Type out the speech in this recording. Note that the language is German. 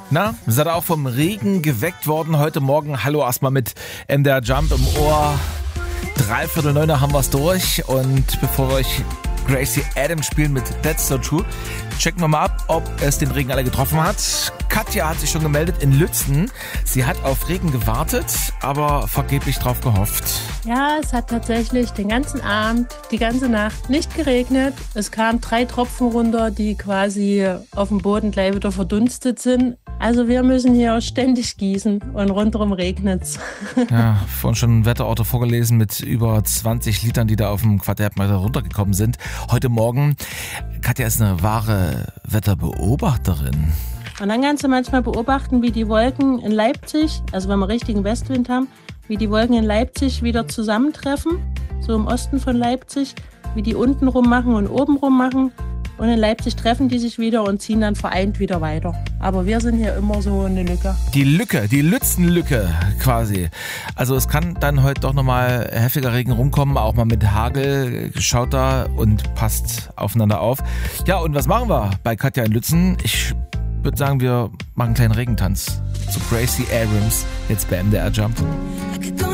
Na, seid ihr auch vom Regen geweckt worden heute Morgen? Hallo erstmal mit MDR Jump im Ohr. 8:45 haben wir es durch. Und bevor wir euch Gracie Adams spielen mit That's So True, checken wir mal ab, ob es den Regen alle getroffen hat. Katja hat sich schon gemeldet in Lützen. Sie hat auf Regen gewartet, aber vergeblich drauf gehofft. Ja, es hat tatsächlich den ganzen Abend, die ganze Nacht nicht geregnet. Es kamen 3 Tropfen runter, die quasi auf dem Boden gleich wieder verdunstet sind. Also wir müssen hier ständig gießen und rundherum regnet's. Ja, vorhin schon ein Wetterauto vorgelesen mit über 20 Litern, die da auf dem Quadratmeter runtergekommen sind. Heute Morgen, Katja ist eine wahre Wetterbeobachterin. Und dann kannst du manchmal beobachten, wie die Wolken in Leipzig, also wenn wir richtigen Westwind haben, wie die Wolken in Leipzig wieder zusammentreffen, so im Osten von Leipzig, wie die unten rum machen und oben rum machen. Und in Leipzig treffen die sich wieder und ziehen dann vereint wieder weiter. Aber wir sind hier immer so eine Lücke. Die Lücke, die Lützenlücke quasi. Also es kann dann heute doch nochmal heftiger Regen rumkommen, auch mal mit Hagel. Schaut da und passt aufeinander auf. Ja, und was machen wir bei Katja in Lützen? Ich würde sagen, wir machen einen kleinen Regentanz zu Gracie Adams, jetzt bei MDR Jump.